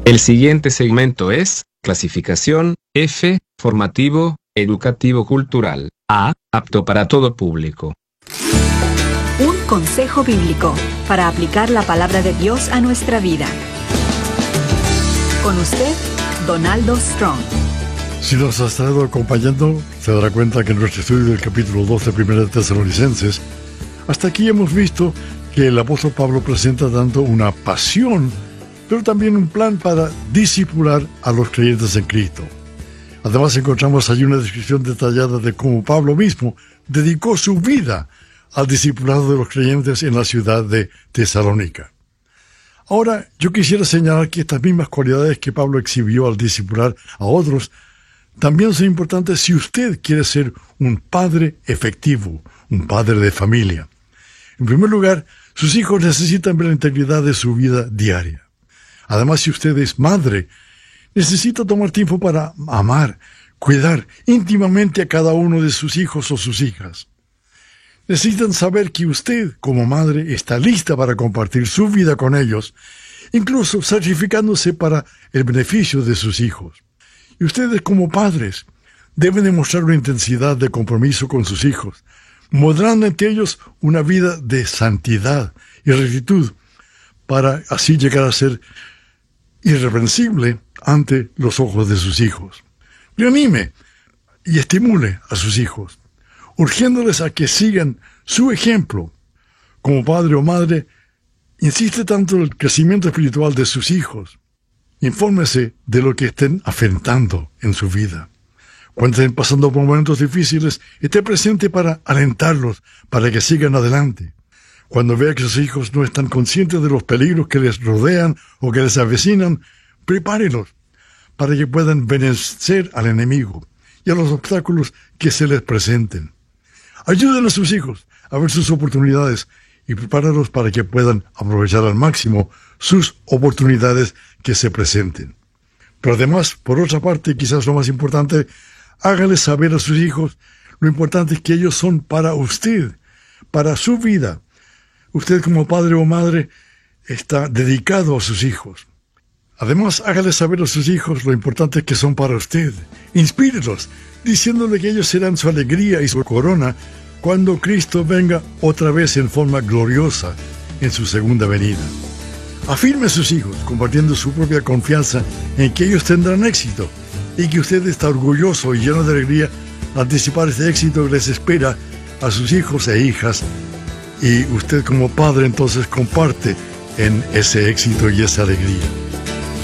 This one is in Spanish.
El siguiente segmento es clasificación F, formativo, educativo cultural. A, apto para todo público. Un consejo bíblico para aplicar la palabra de Dios a nuestra vida. Con usted, Donaldo Strong. Si nos ha estado acompañando, se dará cuenta que en nuestro estudio del capítulo 12 de 1 Tesalonicenses, hasta aquí hemos visto que el apóstol Pablo presenta tanto una pasión, pero también un plan para discipular a los creyentes en Cristo. Además encontramos allí una descripción detallada de cómo Pablo mismo dedicó su vida al discipulado de los creyentes en la ciudad de Tesalónica. Ahora, yo quisiera señalar que estas mismas cualidades que Pablo exhibió al discipular a otros también son importantes si usted quiere ser un padre efectivo, un padre de familia. En primer lugar, sus hijos necesitan ver la integridad de su vida diaria. Además, si usted es madre, necesita tomar tiempo para amar, cuidar íntimamente a cada uno de sus hijos o sus hijas. Necesitan saber que usted, como madre, está lista para compartir su vida con ellos, incluso sacrificándose para el beneficio de sus hijos. Y ustedes, como padres, deben demostrar una intensidad de compromiso con sus hijos, modelando ante ellos una vida de santidad y rectitud, para así llegar a ser irreprensible ante los ojos de sus hijos. Reanime y estimule a sus hijos, urgiéndoles a que sigan su ejemplo. Como padre o madre, insiste tanto en el crecimiento espiritual de sus hijos. Infórmese de lo que estén afrontando en su vida. Cuando estén pasando por momentos difíciles, esté presente para alentarlos, para que sigan adelante. Cuando vea que sus hijos no están conscientes de los peligros que les rodean o que les avecinan, prepárelos para que puedan vencer al enemigo y a los obstáculos que se les presenten. Ayuden a sus hijos a ver sus oportunidades y prepáralos para que puedan aprovechar al máximo sus oportunidades que se presenten. Pero además, por otra parte, quizás lo más importante, hágales saber a sus hijos lo importante es que ellos son para usted, para su vida. Usted como padre o madre está dedicado a sus hijos. Además, hágales saber a sus hijos lo importante que son para usted. Inspírelos, diciéndole que ellos serán su alegría y su corona cuando Cristo venga otra vez en forma gloriosa en su segunda venida. Afirme a sus hijos, compartiendo su propia confianza en que ellos tendrán éxito y que usted está orgulloso y lleno de alegría al anticipar este éxito que les espera a sus hijos e hijas. Y usted como padre entonces comparte en ese éxito y esa alegría.